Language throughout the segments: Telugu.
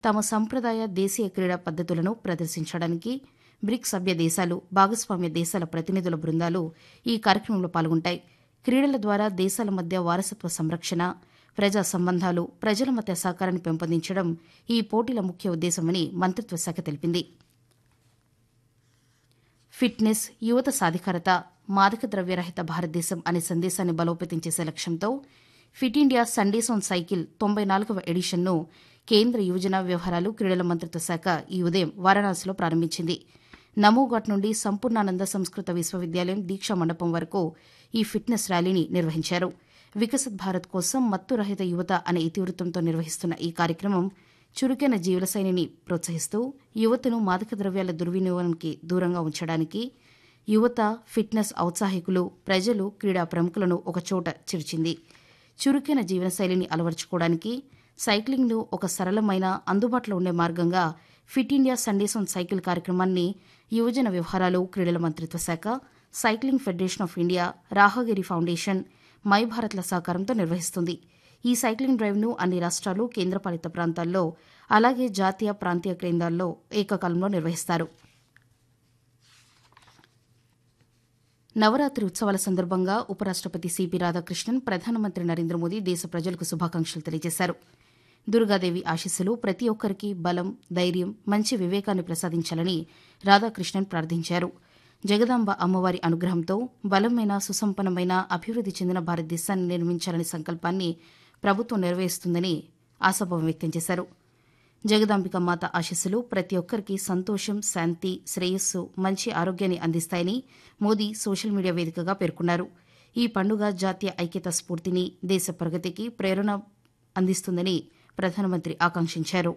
తమ సంప్రదాయ దేశీయ క్రీడా పద్దతులను ప్రదర్శించడానికి బ్రిక్స్ సభ్య దేశాలు, భాగస్వామ్య దేశాల ప్రతినిధుల బృందాలు ఈ కార్యక్రమంలో పాల్గొంటాయి. క్రీడల ద్వారా దేశాల మధ్య వారసత్వ సంరక్షణ, ప్రజా సంబంధాలు, ప్రజల మధ్య సహకారాన్ని పెంపొందించడం ఈ పోటీల ముఖ్య ఉద్దేశమని మంత్రిత్వ శాఖ తెలిపింది. ఫిట్నెస్, యువత సాధికారత, మాదక ద్రవ్యరహిత భారతదేశం అనే సందేశాన్ని బలోపేతం చేసే లక్ష్యంతో fit India Sundays on cycle 94వ ఎడిషన్ను కేంద్ర యువజన వ్యవహారాలు, క్రీడల మంత్రిత్వ శాఖ ఈ ఉదయం వారణాసిలో ప్రారంభించింది. నమోఘాట్ నుండి సంపూర్ణానంద సంస్కృత విశ్వవిద్యాలయం దీక్షా మండపం వరకు ఈ ఫిట్నెస్ ర్యాలీని నిర్వహించారు. వికసిత్ భారత్ కోసం మత్తు రహిత యువత అనే ఇతివృత్తంతో నిర్వహిస్తున్న ఈ కార్యక్రమం చురుకైన జీవనశైలిని ప్రోత్సహిస్తూ యువతను మాదక ద్రవ్యాల దుర్వినియోగానికి దూరంగా ఉంచడానికి యువత, ఫిట్నెస్ ఔత్సాహికులు, ప్రజలు, క్రీడా ప్రముఖులను ఒకచోట చేర్చింది. చురుకైన జీవనశైలిని అలవర్చుకోవడానికి సైక్లింగ్ను ఒక సరళమైన, అందుబాటులో ఉండే మార్గంగా fit India Sundays on cycle కార్యక్రమాన్ని యువజన వ్యవహారాలు, క్రీడల మంత్రిత్వ శాఖ, cycling federation of India, Rahagiri foundation, my భారత్ల సహకారంతో నిర్వహిస్తుంది. ఈ సైక్లింగ్ డ్రైవ్ను అన్ని రాష్ట్రాలు, కేంద్రపాలిత ప్రాంతాల్లో, అలాగే జాతీయ, ప్రాంతీయ కేంద్రాల్లో ఏకకాలంలో నిర్వహిస్తారు. నవరాత్రి ఉత్సవాల సందర్భంగా ఉపరాష్టపతి సిపి రాధాకృష్ణన్, ప్రధానమంత్రి నరేంద్ర మోదీ దేశ ప్రజలకు శుభాకాంక్షలు తెలియజేశారు. దుర్గాదేవి ఆశీస్సులు ప్రతి ఒక్కరికి బలం, ధైర్యం, మంచి వివేకాన్ని ప్రసాదించాలని రాధాకృష్ణన్ ప్రార్థించారు. జగదాంబ అమ్మవారి అనుగ్రహంతో బలమైన, సుసంపన్నమైన, అభివృద్ది చెందిన భారతదేశాన్ని నిర్మించాలనే సంకల్పాన్ని ప్రభుత్వం నెరవేరుస్తుందని ఆశాభావం వ్యక్తం చేశారు. జగదాంబిక మాత ఆశీస్సులు ప్రతి ఒక్కరికి సంతోషం, శాంతి, శ్రేయస్సు, మంచి ఆరోగ్యాన్ని అందిస్తాయని మోదీ సోషల్ మీడియా వేదికగా పేర్కొన్నారు. ఈ పండుగ జాతీయ ఐక్యతా స్ఫూర్తిని, దేశ ప్రగతికి ప్రేరణ అందిస్తుందని ప్రధానమంత్రి ఆకాంక్షించారు.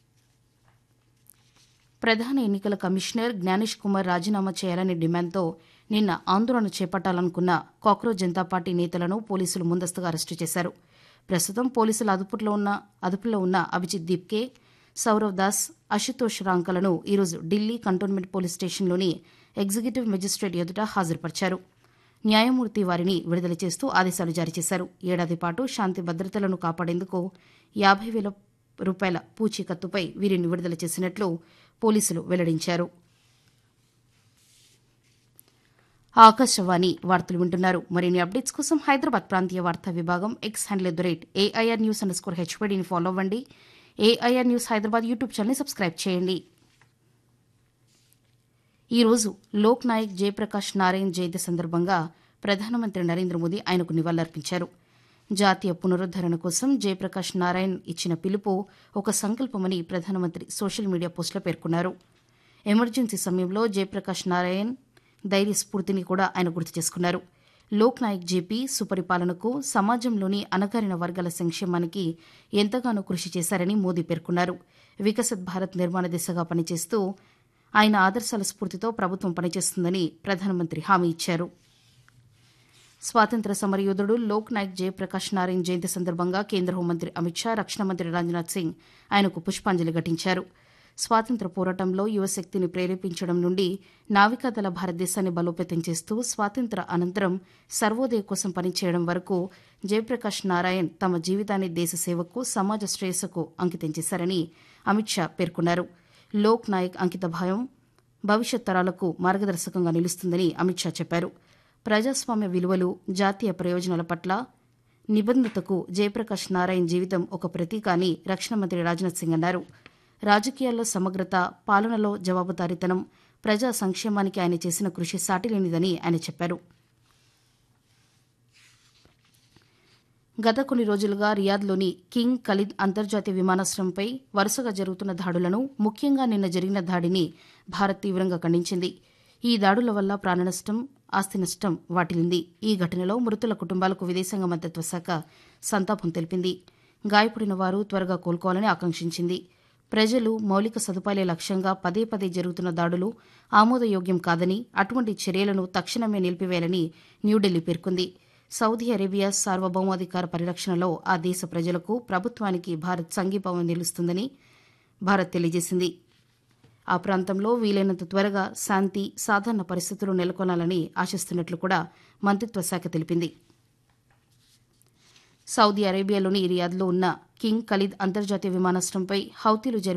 ప్రధాన ఎన్నికల కమిషనర్ జ్ఞానేష్ కుమార్ రాజీనామా చేయాలనే డిమాండ్తో నిన్న ఆందోళన చేపట్టాలనుకున్న కాక్రోచ్ జనతా పార్టీ నేతలను పోలీసులు ముందస్తుగా అరెస్టు చేశారు. ప్రస్తుతం పోలీసుల అదుపులో ఉన్న అభిజిత్ దీప్కే, సౌరవ్ దాస్, అశుతోష్ రాంకలను ఈరోజు Delhi cantonment police స్టేషన్లోని executive magistrate ఎదుట హాజరుపరిచారు. న్యాయమూర్తి వారిని విడుదల చేస్తూ ఆదేశాలు జారీ చేశారు. ఏడాది పాటు శాంతి భద్రతలను కాపాడేందుకు 50,000 రూపాయల పూచీకత్తుపై వీరిని విడుదల చేసినట్లు పోలీసులు వెల్లడించారు. ఆకాశవాణి వార్తలు వింటున్నారు. మరిన్ని అప్డేట్స్ కోసం హైదరాబాద్ ప్రాంతీయ వార్తా విభాగం ఎక్స్ హ్యాండిల్ @AIRnews_HPDని ఫాలో అవ్వండి. AIR న్యూస్ హైదరాబాద్ యూట్యూబ్ ఛానల్ని సబ్స్క్రైబ్ చేయండి. ఈ రోజు లోక్ నాయక్ జయప్రకాష్ నారాయణ్ జయంతి సందర్భంగా ప్రధానమంత్రి నరేంద్ర మోదీ ఆయనకు నివాళులర్పించారు. జాతీయ పునరుద్దరణ కోసం జయప్రకాష్ నారాయణ్ ఇచ్చిన పిలుపు ఒక సంకల్పమని ప్రధానమంత్రి సోషల్ మీడియా పోస్టులో పేర్కొన్నారు. ఎమర్జెన్సీ సమయంలో జయప్రకాష్ నారాయణ్ ధైర్య స్ఫూర్తిని కూడా ఆయన గుర్తు చేసుకున్నారు. లోక్ నాయక్ జేపీ సుపరిపాలనకు, సమాజంలోని అణగారిన వర్గాల సంక్షేమానికి ఎంతగానో కృషి చేశారని మోదీ పేర్కొన్నారు. వికసిత్ భారత్ నిర్మాణ దిశగా పనిచేస్తూ ఆయన ఆదర్శాల స్ఫూర్తితో ప్రభుత్వం పనిచేస్తుందని ప్రధానమంత్రి హామీ ఇచ్చారు. స్వాతంత్ర్య సమరయోధుడు లోక్ నాయక్ జయప్రకాష్ నారాయణ్ జయంతి సందర్భంగా కేంద్ర హోంమంత్రి అమిత్ షా, రక్షణ మంత్రి రాజ్నాథ్ సింగ్ ఆయనకు పుష్పాంజలి ఘటించారు. స్వాతంత్ర పోరాటంలో యువశక్తిని ప్రేరేపించడం నుండి నావికాదళ భారతదేశాన్ని బలోపేతం చేస్తూ స్వాతంత్ర అనంతరం సర్వోదయ కోసం పనిచేయడం వరకు జయప్రకాష్ నారాయణ్ తమ జీవితాన్ని దేశ సేవకు, సమాజ శ్రేయస్సుకు అంకితం చేశారని అమిత్ షా పేర్కొన్నారు. లోక్ నాయక్ అంకితభావం భవిష్యత్ తరాలకు మార్గదర్శకంగా నిలుస్తుందని అమిత్ షా చెప్పారు. ప్రజాస్వామ్య విలువలు, జాతీయ ప్రయోజనాల పట్ల నిబద్ధతకు జయప్రకాష్ నారాయణ్ జీవితం ఒక ప్రతీక అని రక్షణ మంత్రి రాజ్నాథ్ సింగ్ అన్నారు. రాజకీయాల్లో సమగ్రత, పాలనలో జవాబుదారీతనం, ప్రజా సంక్షేమానికి ఆయన చేసిన కృషి సాటిలేనిదని ఆయన చెప్పారు. గత కొన్ని రోజులుగా రియాద్లోని కింగ్ ఖలీద్ అంతర్జాతీయ విమానాశ్రయంపై వరుసగా జరుగుతున్న దాడులను, ముఖ్యంగా నిన్న జరిగిన దాడిని భారత్ తీవ్రంగా ఖండించింది. ఈ దాడుల వల్ల ప్రాణనష్టం, ఆస్తి నష్టం వాటిల్లింది. ఈ ఘటనలో మృతుల కుటుంబాలకు విదేశాంగ మంత్రిత్వ శాఖ సంతాపం తెలిపింది. గాయపడిన వారు త్వరగా కోలుకోవాలని ఆకాంక్షించింది. ప్రజలు, మౌలిక సదుపాయాలే లక్ష్యంగా పదే పదే జరుగుతున్న దాడులు ఆమోదయోగ్యం కాదని, అటువంటి చర్యలను తక్షణమే నిలిపివేయాలని న్యూఢిల్లీ పేర్కొంది. సౌదీ అరేబియా సార్వభౌమాధికార పరిరక్షణలో ఆ దేశ ప్రజలకు, ప్రభుత్వానికి భారత్ సంఘీభావం నిలుస్తుందని భారత్ తెలియజేసింది. ఆ ప్రాంతంలో వీలైనంత త్వరగా శాంతి, సాధారణ పరిస్థితులు నెలకొనాలని ఆశిస్తున్నట్లు కూడా మంత్రిత్వ శాఖ తెలిపింది. సౌదీ అరేబియాలోని రియాద్లో ఉన్న కింగ్ ఖలీద్ అంతర్జాతీయ విమానాశ్రయంపై హౌతీలు జరిపిన